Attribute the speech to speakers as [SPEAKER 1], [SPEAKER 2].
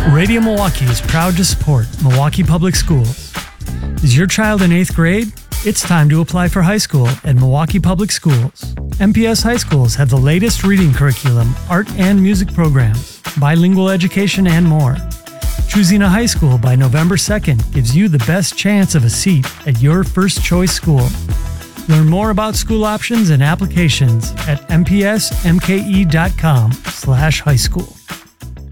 [SPEAKER 1] Radio Milwaukee is proud to support Milwaukee Public Schools. Is your child in 8th grade? It's time to apply for high school at Milwaukee Public Schools. MPS high schools have the latest reading curriculum, art and music programs, bilingual education, and more. Choosing a high school by November 2nd gives you the best chance of a seat at your first choice school. Learn more about school options and applications at mpsmke.com/high school.